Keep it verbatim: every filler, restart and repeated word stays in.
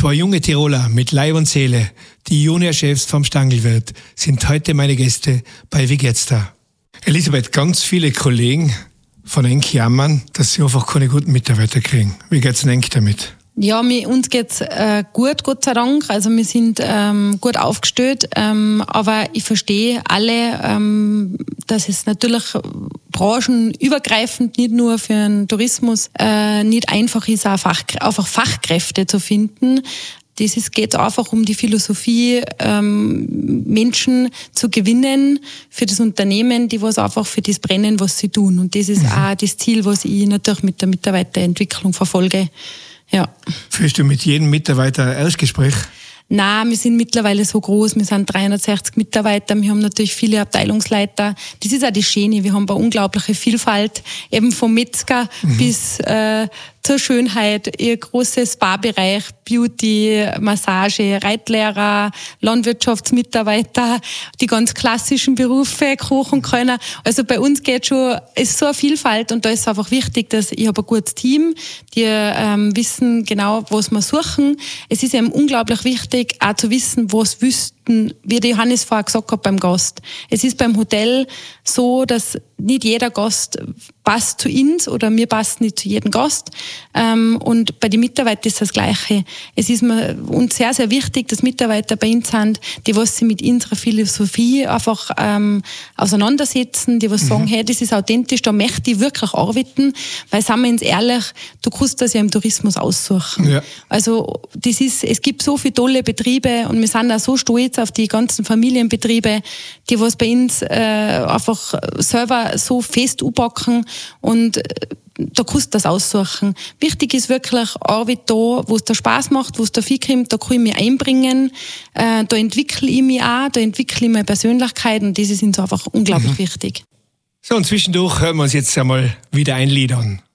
Zwei junge Tiroler mit Leib und Seele, die Juniorchefs vom Stangelwirt, sind heute meine Gäste bei Wie geht's da? Elisabeth, ganz viele Kollegen von Enk jammern, dass sie einfach keine guten Mitarbeiter kriegen. Wie geht's denn Enk damit? Ja, mir, uns geht's äh, gut, Gott sei Dank. Also wir sind ähm, gut aufgestellt, ähm, aber ich verstehe alle, ähm, dass es natürlich branchenübergreifend, nicht nur für den Tourismus, äh, nicht einfach ist, auch Fach, einfach Fachkräfte zu finden. Das ist, geht einfach um die Philosophie, ähm, Menschen zu gewinnen für das Unternehmen, die was einfach für das brennen, was sie tun. Und das ist mhm. auch das Ziel, was ich natürlich mit der Mitarbeiterentwicklung verfolge. Ja. Führst du mit jedem Mitarbeiter ein Erstgespräch? Nein, wir sind mittlerweile so groß, wir sind dreihundertsechzig Mitarbeiter, wir haben natürlich viele Abteilungsleiter. Das ist auch das Schöne, wir haben eine unglaubliche Vielfalt, eben vom Metzger mhm. bis äh, zur Schönheit, ihr großes Spa-Bereich, Beauty, Massage, Reitlehrer, Landwirtschaftsmitarbeiter, die ganz klassischen Berufe, kochen können. Also bei uns geht schon, es ist so eine Vielfalt und da ist einfach wichtig, dass ich habe ein gutes Team, die ähm, wissen genau, was wir suchen. Es ist eben unglaublich wichtig, auch zu wissen, was wüssten, wie der Johannes vorher gesagt hat beim Gast. Es ist beim Hotel so, dass nicht jeder Gast passt zu uns oder wir passen nicht zu jedem Gast. Ähm, und bei den Mitarbeitern ist das Gleiche. Es ist mir uns sehr, sehr wichtig, dass Mitarbeiter bei uns sind, die was sich mit unserer Philosophie einfach ähm, auseinandersetzen, die was mhm. sagen, hey, das ist authentisch, da möchte ich wirklich arbeiten, weil, sagen wir uns ehrlich, du kannst das ja im Tourismus aussuchen. Ja. Also das ist, es gibt so viele tolle Betriebe und wir sind auch so stolz auf die ganzen Familienbetriebe, die was bei uns äh, einfach selber so fest anpacken und da kannst du das aussuchen. Wichtig ist wirklich Arbeit da, wo es dir Spaß macht, wo es dir viel kommt, da kann ich mich einbringen, äh, da entwickle ich mich auch, da entwickle ich meine Persönlichkeit und das ist uns einfach unglaublich mhm. wichtig. So, und zwischendurch hören wir uns jetzt einmal wieder ein Lied an.